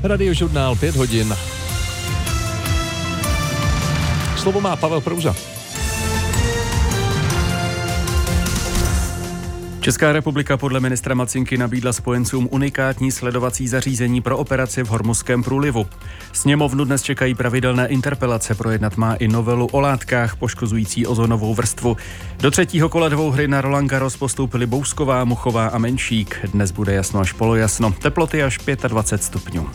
Radiožurnál 5 hodin. Slovo má Pavel Prouza. Česká republika podle ministra Macinky nabídla spojencům unikátní sledovací zařízení pro operaci v Hormuzském průlivu. Sněmovnu dnes čekají pravidelné interpelace, projednat má i novelu o látkách poškozující ozonovou vrstvu. Do třetího kola dvouhry na Roland Garros postoupili Bousková, Muchová a Menšík. Dnes bude jasno až polojasno, teploty až 25 stupňů.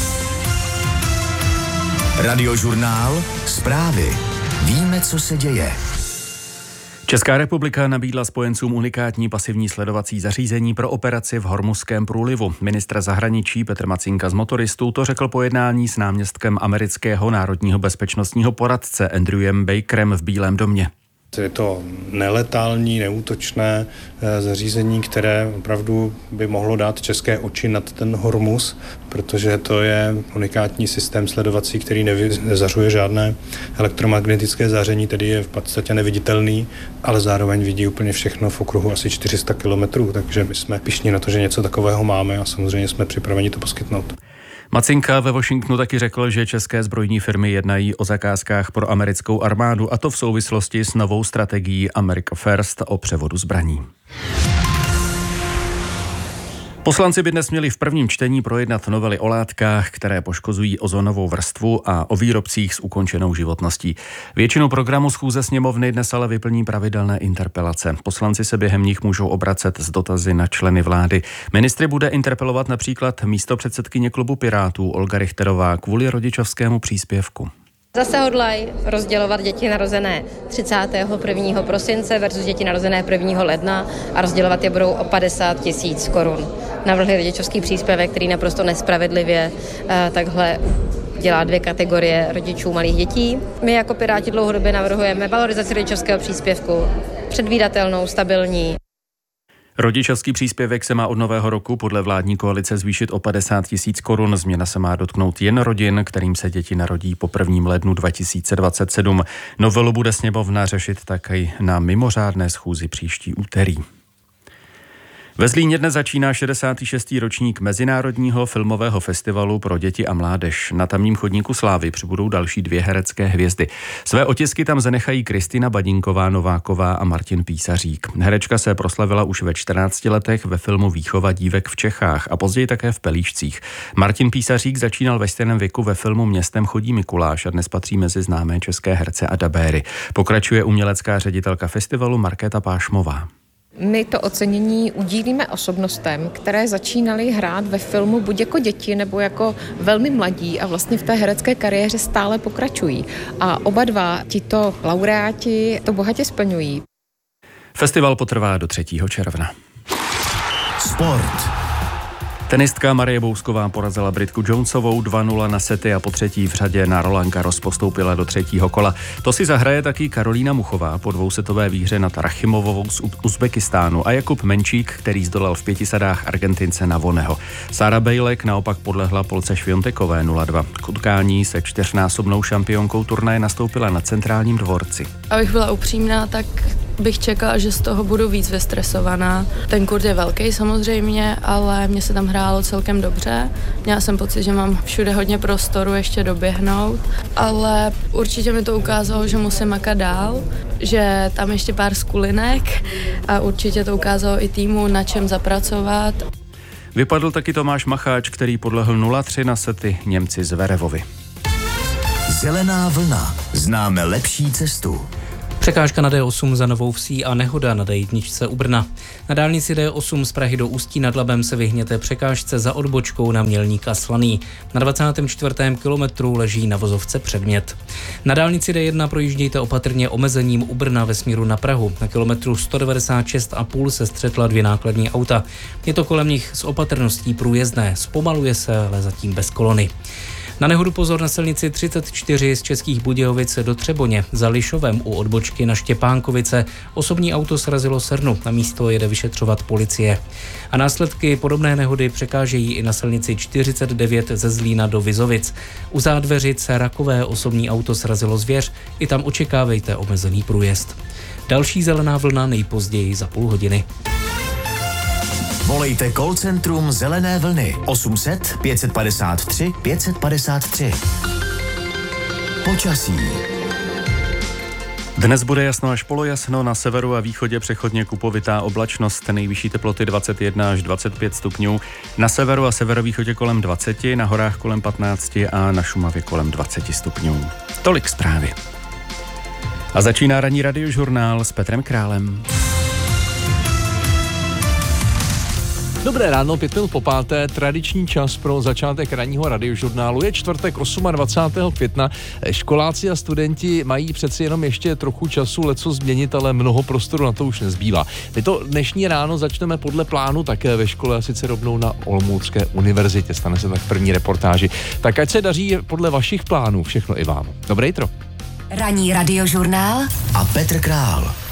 Radiožurnál, zprávy. Víme, co se děje. Česká republika nabídla spojencům unikátní pasivní sledovací zařízení pro operaci v Hormuzském průlivu. Ministr zahraničí Petr Macinka z Motoristů to řekl po jednání s náměstkem amerického národního bezpečnostního poradce Andrewem Bakerem v Bílém domě. Je to neletální, neútočné zařízení, které opravdu by mohlo dát české oči nad ten Hormuz, protože to je unikátní systém sledovací, který nezařuje žádné elektromagnetické záření, tedy je v podstatě neviditelný, ale zároveň vidí úplně všechno v okruhu asi 400 kilometrů, takže my jsme pyšní na to, že něco takového máme a samozřejmě jsme připraveni to poskytnout. Macinka ve Washingtonu taky řekl, že české zbrojní firmy jednají o zakázkách pro americkou armádu, a to v souvislosti s novou strategií America First o převodu zbraní. Poslanci by dnes měli v prvním čtení projednat novely o látkách, které poškozují ozonovou vrstvu, a o výrobcích s ukončenou životností. Většinu programu schůze sněmovny dnes ale vyplní pravidelné interpelace. Poslanci se během nich můžou obracet s dotazy na členy vlády. Ministry bude interpelovat například místopředsedkyně klubu Pirátů Olga Richterová kvůli rodičovskému příspěvku. Zase hodlají rozdělovat děti narozené 31. prosince versus děti narozené 1. ledna a rozdělovat je budou o 50 000 korun. Navrhli rodičovský příspěvek, který naprosto nespravedlivě takhle dělá dvě kategorie rodičů malých dětí. My jako Piráti dlouhodobě navrhujeme valorizaci rodičovského příspěvku, předvídatelnou, stabilní. Rodičovský příspěvek se má od nového roku podle vládní koalice zvýšit o 50 000 korun. Změna se má dotknout jen rodin, kterým se děti narodí po 1. lednu 2027. Novelu bude sněmovna řešit také na mimořádné schůzi příští úterý. Ve Zlíně dnes začíná 66. ročník Mezinárodního filmového festivalu pro děti a mládež. Na tamním chodníku slávy přibudou další 2 herecké hvězdy. Své otisky tam zanechají Kristýna Badinková Nováková a Martin Písařík. Herečka se proslavila už ve 14 letech ve filmu Výchova dívek v Čechách a později také v Pelíšcích. Martin Písařík začínal ve stejném věku ve filmu Městem chodí Mikuláš a dnes patří mezi známé české herce a dabéry. Pokračuje umělecká ředitelka festivalu Markéta Pášmová. My to ocenění udílíme osobnostem, které začínaly hrát ve filmu buď jako děti nebo jako velmi mladí a vlastně v té herecké kariéře stále pokračují. A oba dva tito laureáti to bohatě splňují. Festival potrvá do 3. června. Sport. Tenistka Marie Bousková porazila Britku Jonesovou 2-0 na sety a po třetí v řadě na Roland Garros postoupila do 3. kola. To si zahraje taky Karolína Muchová po dvousetové výhře nad Rachimovou z Uzbekistánu a Jakub Menšík, který zdolal v 5 sadách Argentince Navoneho. Sára Bejlek naopak podlehla Polce Šviontekové 0-2. K utkání se 4násobnou šampionkou turnaje nastoupila na Centrálním dvorci. Abych byla upřímná, tak bych čekala, že z toho budu víc vystresovaná. Ten kurt je velký samozřejmě, ale mně se tam hrálo celkem dobře. Měla jsem pocit, že mám všude hodně prostoru ještě doběhnout, ale určitě mi to ukázalo, že musím makat dál, že tam ještě pár skulinek a určitě to ukázalo i týmu, na čem zapracovat. Vypadl taky Tomáš Macháč, který podlehl 0-3 na sety Němci Zverevovi. Zelená vlna. Známe lepší cestu. Překážka na D8 za Novou Vsí a nehoda na D1 u Brna. Na dálnici D8 z Prahy do Ústí nad Labem se vyhněte překážce za odbočkou na Mělník a Slaný. Na 24. kilometru leží na vozovce předmět. Na dálnici D1 projíždějte opatrně omezením u Brna ve směru na Prahu. Na kilometru 196,5 se střetla 2 nákladní auta. Je to kolem nich s opatrností průjezdné. Zpomaluje se, ale zatím bez kolony. Na nehodu pozor na silnici 34 z Českých Budějovic do Třeboně. Za Lišovem u odbočky na Štěpánkovice osobní auto srazilo srnu. Na místo jede vyšetřovat policie. A následky podobné nehody překážejí i na silnici 49 ze Zlína do Vizovic. U Zádveřic Rakové osobní auto srazilo zvěř. I tam očekávejte omezený průjezd. Další zelená vlna nejpozději za půl hodiny. Volejte call centrum Zelené vlny 800 553 553. Počasí. Dnes bude jasno až polojasno, na severu a východě přechodně kupovitá oblačnost, nejvyšší teploty 21 až 25 stupňů, na severu a severovýchodě kolem 20, na horách kolem 15 a na Šumavě kolem 20 stupňů. Tolik zprávy. A začíná ranní radiožurnál s Petrem Králem. Dobré ráno, 5 minut po 5. Tradiční čas pro začátek ranního radiožurnálu je čtvrtek 28. května. Školáci a studenti mají přeci jenom ještě trochu času leco změnit, ale mnoho prostoru na to už nezbývá. My to dnešní ráno začneme podle plánu také ve škole, a sice rovnou na Olomoucké univerzitě. Stane se tak v první reportáži. Tak ať se daří podle vašich plánů, všechno i vám. Dobré jitro. Ranní radiožurnál a Petr Král.